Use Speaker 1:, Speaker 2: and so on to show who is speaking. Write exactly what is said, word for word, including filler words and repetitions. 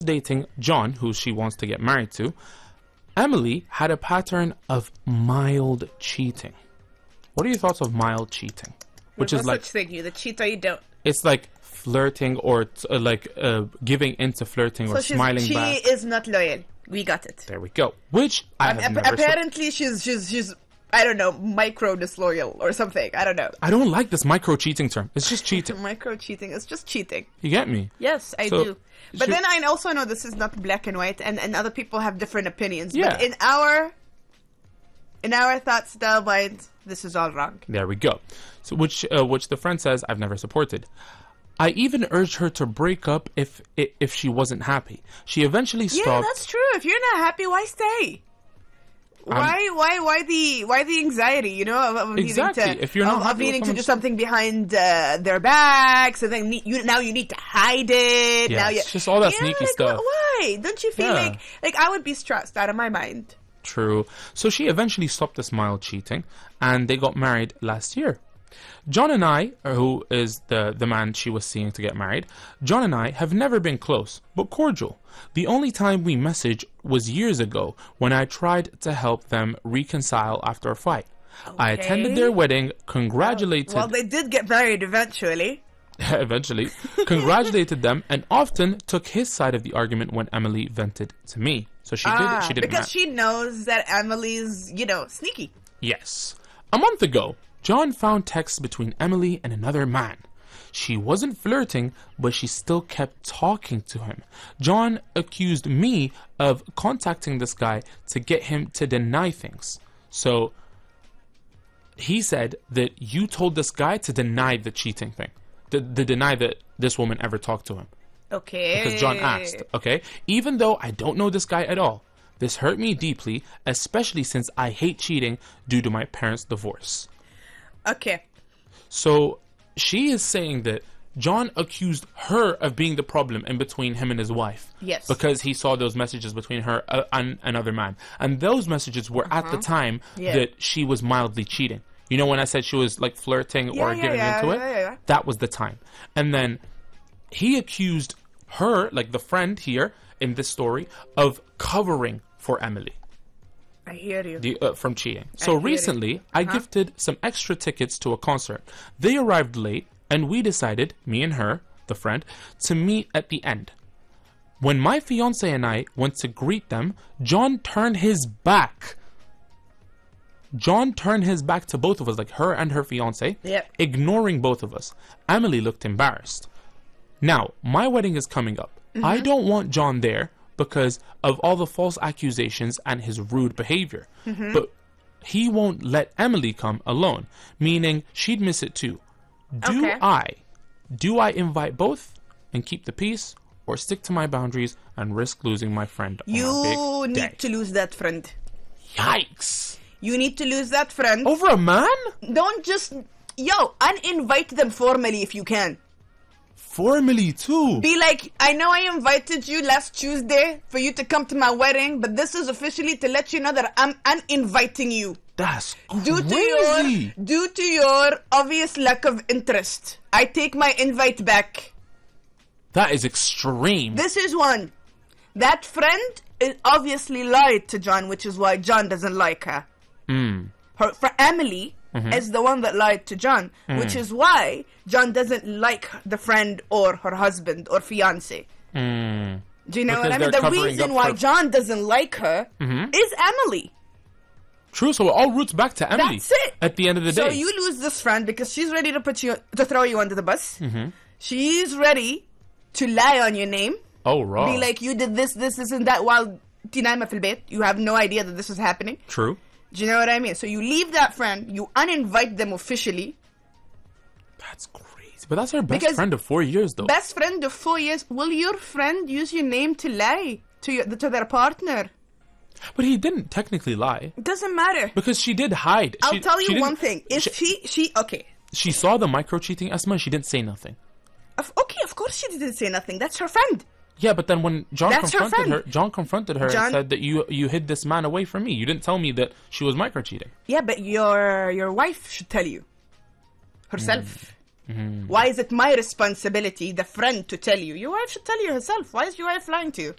Speaker 1: dating John, who she wants to get married to, Emily had a pattern of mild cheating. What are your thoughts of mild cheating? Which
Speaker 2: There's
Speaker 1: is
Speaker 2: no
Speaker 1: like
Speaker 2: such thing. You the cheat or you don't.
Speaker 1: it's like flirting or t- uh, like uh, giving into flirting
Speaker 2: So
Speaker 1: or
Speaker 2: she's,
Speaker 1: smiling
Speaker 2: she
Speaker 1: back.
Speaker 2: is not loyal. We got it.
Speaker 1: There we go. Which I have
Speaker 2: Ap-
Speaker 1: never.
Speaker 2: apparently, she's she's she's I don't know, micro disloyal or something. I don't know.
Speaker 1: I don't like this micro cheating term. It's just cheating.
Speaker 2: Micro cheating is just cheating.
Speaker 1: You get me?
Speaker 2: Yes, I
Speaker 1: So,
Speaker 2: do. But
Speaker 1: she-
Speaker 2: then I also know this is not black and white, and, and other people have different opinions.
Speaker 1: Yeah.
Speaker 2: But in our in our thought style mind, this is all wrong.
Speaker 1: There we go. So which uh, which the friend says I've never supported. I even urged her to break up if if she wasn't happy. She eventually
Speaker 2: Yeah,
Speaker 1: stopped.
Speaker 2: that's true. If you're not happy, why stay? Why, why, why the, why the anxiety? You know, of, of
Speaker 1: Exactly.
Speaker 2: needing to,
Speaker 1: If you're not
Speaker 2: of, of
Speaker 1: happy with
Speaker 2: needing to do
Speaker 1: someone's-
Speaker 2: something behind uh, their backs, and then ne- you now you need to hide it.
Speaker 1: Yeah,
Speaker 2: now you,
Speaker 1: it's just all that
Speaker 2: yeah,
Speaker 1: sneaky
Speaker 2: like,
Speaker 1: stuff.
Speaker 2: wh- Why? Don't you feel
Speaker 1: Yeah.
Speaker 2: like like I would be stressed out of my mind?
Speaker 1: True. So she eventually stopped this mild cheating, and they got married last year. John and I, who is the, the man she was seeing to get married, John and I have never been close, but cordial. The only time we messaged was years ago when I tried to help them reconcile after a fight. I attended their wedding, congratulated...
Speaker 2: Well, they did get married eventually.
Speaker 1: eventually, congratulated them, and often took his side of the argument when Emily vented to me. So she
Speaker 2: Ah,
Speaker 1: did. She did
Speaker 2: because she knows that Emily's, you know, sneaky.
Speaker 1: Yes. A month ago, John found texts between Emily and another man. She wasn't flirting, but she still kept talking to him. John accused me of contacting this guy to get him to deny things. So he said that you told this guy to deny the cheating thing, to, to deny that this woman ever talked to him.
Speaker 2: Okay.
Speaker 1: Because John asked, okay? Even though I don't know this guy at all, this hurt me deeply, especially since I hate cheating due to my parents' divorce.
Speaker 2: Okay.
Speaker 1: So she is saying that John accused her of being the problem in between him and his wife.
Speaker 2: Yes.
Speaker 1: Because he saw those messages between her uh, and another man. And those messages were at the time
Speaker 2: Yeah.
Speaker 1: that she was mildly cheating. You know when I said she was like flirting
Speaker 2: Yeah,
Speaker 1: or
Speaker 2: yeah,
Speaker 1: giving
Speaker 2: yeah,
Speaker 1: into it?
Speaker 2: yeah, yeah.
Speaker 1: That was the time. And then he accused her, like the friend here in this story, of covering for Emily.
Speaker 2: I hear you.
Speaker 1: The, uh, from cheating. So
Speaker 2: hear it.
Speaker 1: recently, I
Speaker 2: Uh-huh.
Speaker 1: gifted some extra tickets to a concert. They arrived late, and we decided, me and her, the friend, to meet at the end. When my fiance and I went to greet them, John turned his back. John turned his back to both of us, like her and her fiance,
Speaker 2: Yep.
Speaker 1: ignoring both of us. Emily looked embarrassed. Now, my wedding is coming up.
Speaker 2: Mm-hmm.
Speaker 1: I don't want John there because of all the false accusations and his rude behavior.
Speaker 2: Mm-hmm.
Speaker 1: But he won't let Emily come alone, meaning she'd miss it too. Do
Speaker 2: Okay.
Speaker 1: I, do I invite both and keep the peace, or stick to my boundaries and risk losing my friend on
Speaker 2: You
Speaker 1: our big
Speaker 2: need
Speaker 1: day?
Speaker 2: to lose that friend.
Speaker 1: Yikes!
Speaker 2: You need to lose that friend.
Speaker 1: Over a man?
Speaker 2: Don't just, yo, uninvite them formally if you can.
Speaker 1: Formally too.
Speaker 2: Be like, I know I invited you last Tuesday for you to come to my wedding, but this is officially to let you know that I'm uninviting you.
Speaker 1: That's
Speaker 2: Due to
Speaker 1: crazy.
Speaker 2: your, due to your obvious lack of interest, I take my invite back.
Speaker 1: That is extreme.
Speaker 2: This is one. That friend is obviously lied to John, which is why John doesn't like her.
Speaker 1: Mm.
Speaker 2: Her for Emily is the one that lied to John, which is why John doesn't like the friend or her husband or fiance.
Speaker 1: Mm.
Speaker 2: Do you know
Speaker 1: Because
Speaker 2: what I mean?
Speaker 1: they're
Speaker 2: The
Speaker 1: covering
Speaker 2: reason
Speaker 1: up
Speaker 2: why
Speaker 1: for-
Speaker 2: John doesn't like her is Emily.
Speaker 1: True, so it all roots back to Emily.
Speaker 2: That's it.
Speaker 1: At the end of the
Speaker 2: So
Speaker 1: day.
Speaker 2: you lose this friend because she's ready to put you to throw you under the bus. She's ready to lie on your name.
Speaker 1: Oh, raw.
Speaker 2: Be like, you did this, this, this, and that while tinayma fil bayt. You have no idea that this is happening.
Speaker 1: True.
Speaker 2: Do you know what I mean? So you leave that friend, you uninvite them officially.
Speaker 1: That's crazy. But that's her best
Speaker 2: Because
Speaker 1: friend of four years, though.
Speaker 2: Best friend of four years. Will your friend use your name to lie to your, to their partner?
Speaker 1: But he didn't technically lie.
Speaker 2: It doesn't matter.
Speaker 1: Because she did hide.
Speaker 2: I'll
Speaker 1: She-
Speaker 2: tell
Speaker 1: she
Speaker 2: you
Speaker 1: didn't-
Speaker 2: one thing. If
Speaker 1: she,
Speaker 2: she, she, okay.
Speaker 1: she saw the micro-cheating, Asma, she didn't say nothing.
Speaker 2: Of, okay, of course she didn't say nothing. That's her friend.
Speaker 1: Yeah, but then when John
Speaker 2: That's her
Speaker 1: confronted her,
Speaker 2: friend.
Speaker 1: John confronted her
Speaker 2: John-
Speaker 1: and said that you you hid this man away from me. You didn't tell me that she was micro-cheating.
Speaker 2: Yeah, but your your wife should tell you herself.
Speaker 1: Mm-hmm.
Speaker 2: Why is it my responsibility, the friend, to tell you? Your wife should tell you herself. Why is your wife lying to you?